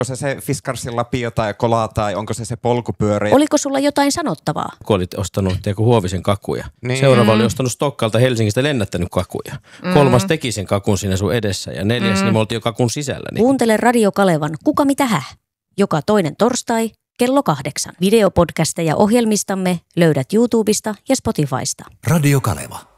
se Fiskarsin lapio tai kolaa tai onko se polkupyörä? Oliko sulla jotain sanottavaa? Kun olit ostanut Huovisen kakuja. Niin. Seuraava oli ostanut Stokkalta Helsingistä lennättänyt kakuja. Kolmas teki sen kakun siinä sun edessä ja neljäs niin me oltiin jo kakun sisällä. Niin. Kuuntele Radio Kalevan Kuka mitä häh? Joka toinen torstai kello 8. Videopodcasteja ohjelmistamme löydät YouTubesta ja Spotifysta. Radio Kaleva.